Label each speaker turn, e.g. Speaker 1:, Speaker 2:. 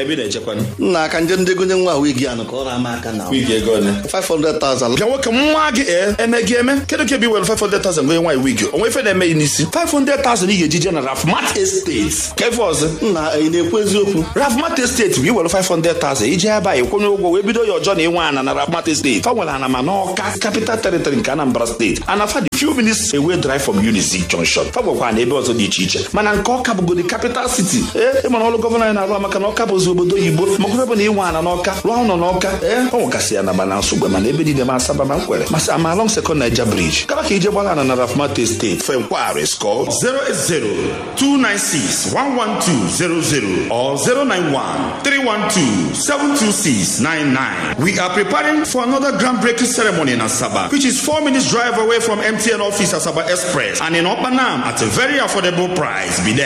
Speaker 1: ebe na-echekwa
Speaker 2: nna aka nje ndị gonye nwa wigi anụ ka ọ na-ama aka na
Speaker 1: wigi ego ole
Speaker 2: 500,000
Speaker 1: bịa nwoke nwa gị eme gị eme kedu ka ebe iwere 500,000 gonye nwaanyị wigi onwe ife na-eme ya n'isi 500,000 ị ga-eji na Rafmat Estate ka ife ọzọ
Speaker 2: nna ị na-ekwu eziokwu
Speaker 1: Rafmat Estate bụ iwere 500,000 iji ebe a ịkwụnye ụgwọ wee bido ya ọjọọ na ịnwe ana na Rafmat Estate fa nwere ana ma n'Ọka Capital Territory nke Anambra State ana fa dị few minutes away drive from Unizik Junction fa nwekwa na ebe ọzọ dị iche iche mana nke Ọka bụgodi capital city ịmara ọrụ gọvanọ anyị na-arụ maka na Ọka bụzi obodo oyibo maka ebe na ịnwe ana n'Ọka rụọ ụlọ n'Ọka ọ nwegasị ya na bana nsogbe mana ebe niile ma Asaba ma Nkwere masị ama along Second Niger Bridge kaba ka ije gbara ana na Rafmat Estate fe nkwari call 080-296-11200 or 091-312-72699. We are preparing for another groundbreaking ceremony in Asaba, which is 4 minutes drive away from MTN office Asaba Express and in Opanam at a very affordable price. Be there.